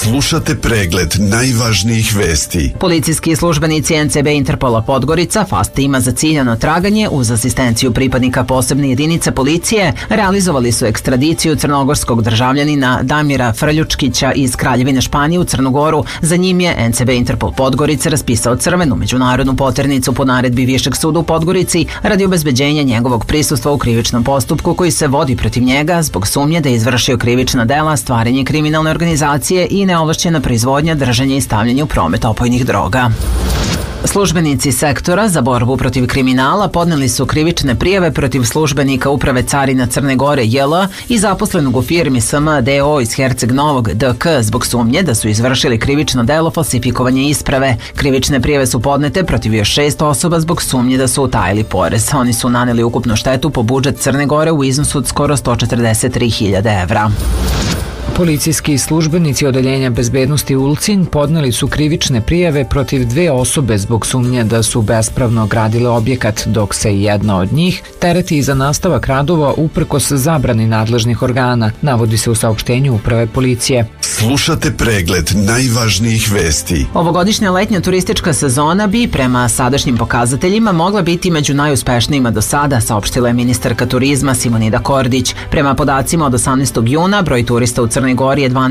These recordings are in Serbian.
Slušate pregled najvažnijih vesti. Policijski službenici NCB Interpola Podgorica, FAST tima za ciljano traganje uz asistenciju pripadnika posebne jedinice policije, realizovali su ekstradiciju crnogorskog državljanina Damira Frljučkića iz Kraljevine Španije u Crnu Goru. Za njim je NCB Interpol Podgorica raspisao crvenu međunarodnu poternicu po naredbi Višeg suda u Podgorici radi obezbeđenja njegovog prisustva u krivičnom postupku koji se vodi protiv njega zbog sumnje da je izvršio krivična dela, stvaranje kriminalne organizacije i neovlašćena proizvodnja, držanje i stavljanje u promet opojnih droga. Službenici sektora za borbu protiv kriminala podneli su krivične prijave protiv službenika Uprave carina Crne Gore JL i zaposlenog u firmi SMDO iz Herceg Novog DK zbog sumnje da su izvršili krivično delo falsifikovanje isprave. Krivične prijave su podnete protiv još 6 osoba zbog sumnje da su utajili porez. Oni su naneli ukupnu štetu po budžet Crne Gore u iznosu od skoro 143.000 evra. Policijski službenici Odeljenja bezbednosti Ulcinj podneli su krivične prijave protiv 2 osobe zbog sumnje da su bespravno gradile objekat, dok se jedna od njih tereti za nastavak radova uprkos zabrani nadležnih organa, navodi se u saopštenju Uprave policije. Slušate pregled najvažnijih vesti. Ovogodišnja letnja turistička sezona bi prema sadašnjim pokazateljima mogla biti među najuspešnijima do sada, saopštila je ministarka turizma Simonida Kordić. Prema podacima od 18. juna broj turista u Crnoj Gori je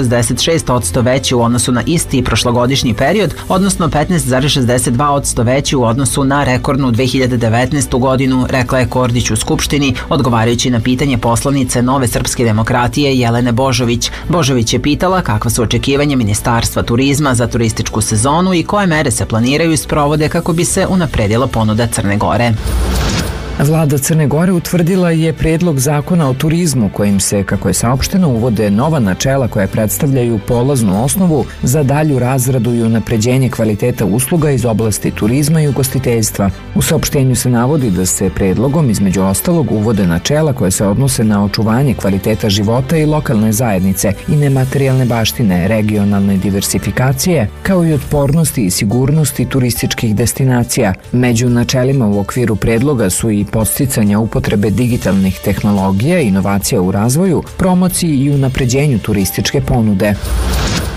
12,66% veći u odnosu na isti prošlogodišnji period, odnosno 15,62% veći u odnosu na rekordnu 2019. godinu, rekla je Kordić u Skupštini, odgovarajući na pitanje poslanice Nove srpske demokratije Jelene Božović. Božović je pitala kakva su očekivanja Ministarstva turizma za turističku sezonu i koje mere se planiraju i sprovode kako bi se unapredila ponuda Crne Gore. Vlada Crne Gore utvrdila je predlog zakona o turizmu kojim se, kako je saopšteno, uvode nova načela koja predstavljaju polaznu osnovu za dalju razradu i unapređenje kvaliteta usluga iz oblasti turizma i ugostiteljstva. U saopštenju se navodi da se predlogom između ostalog uvode načela koje se odnose na očuvanje kvaliteta života i lokalne zajednice i nematerijalne baštine, regionalne diversifikacije, kao i otpornosti i sigurnosti turističkih destinacija. Među načelima u okviru predloga su i podsticanja upotrebe digitalnih tehnologija, inovacija u razvoju, promociji i unapređenju turističke ponude.